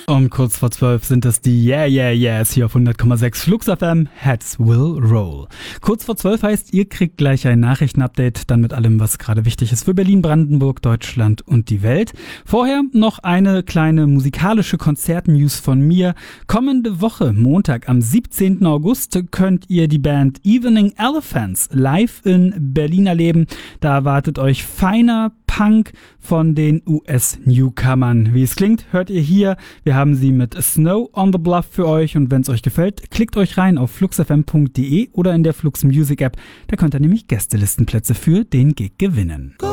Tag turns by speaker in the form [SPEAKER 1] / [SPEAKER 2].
[SPEAKER 1] Um kurz vor 12 sind es die Yeah Yeah Yeahs hier auf 100,6 Flux FM. Heads will roll. Kurz vor 12 heißt, ihr kriegt gleich ein Nachrichtenupdate, dann mit allem, was gerade wichtig ist für Berlin, Brandenburg, Deutschland und die Welt. Vorher noch eine kleine musikalische Konzert-News von mir. Kommende Woche, Montag am 17. August, könnt ihr die Band Evening Elephants live in Berlin erleben. Da erwartet euch feiner Punk von den US-Newcomern. Wie es klingt, hört ihr hier. Wir haben sie mit Snow on the Bluff für euch und wenn es euch gefällt, klickt euch rein auf fluxfm.de oder in der Flux Music App. Da könnt ihr nämlich Gästelistenplätze für den Gig gewinnen.